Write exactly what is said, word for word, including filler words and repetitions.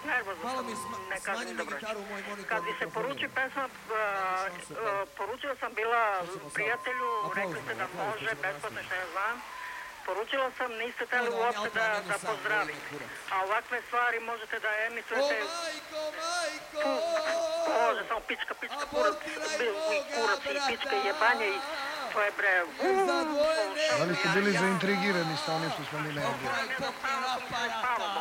Nervozno sam, ne kažem dobro. Kad bi se poruči pesma, poručila sam bila prijatelju, rekli ste da može, besplatno što ja znam. Poručila sam, niste teli uopšte da pozdravite. A ovakve stvari možete da emitujete... O majko, majko! Može, samo pička, pička, kurac, kurac i pička i jebanje i... To je bre... Da li ste bili zaintrigirani sa onim što smo mi najavili?